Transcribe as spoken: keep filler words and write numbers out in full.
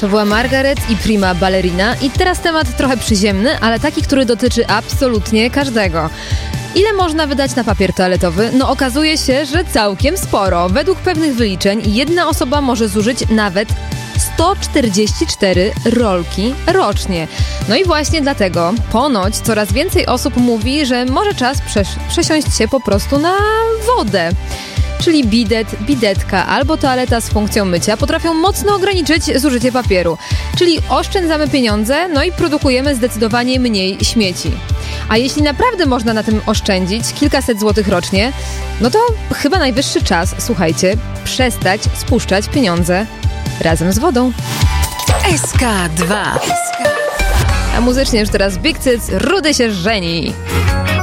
To była Margaret i Prima Ballerina i teraz temat trochę przyziemny, ale taki, który dotyczy absolutnie każdego. Ile można wydać na papier toaletowy? No okazuje się, że całkiem sporo. Według pewnych wyliczeń jedna osoba może zużyć nawet sto czterdzieści cztery rolki rocznie. No i właśnie dlatego ponoć coraz więcej osób mówi, że może czas przes- przesiąść się po prostu na wodę. Czyli bidet, bidetka albo toaleta z funkcją mycia potrafią mocno ograniczyć zużycie papieru. Czyli oszczędzamy pieniądze, no i produkujemy zdecydowanie mniej śmieci. A jeśli naprawdę można na tym oszczędzić kilkaset złotych rocznie, no to chyba najwyższy czas, słuchajcie, przestać spuszczać pieniądze razem z wodą. S K dwa. A muzycznie już teraz Big Cyc, Rudy się żeni.